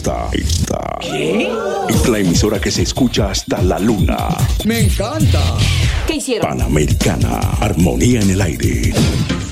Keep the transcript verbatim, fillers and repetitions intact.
esta, esta. ¿Qué? Es la emisora que se escucha hasta la luna. ¡Me encanta! ¿Qué hicieron? Panamericana, armonía en el aire.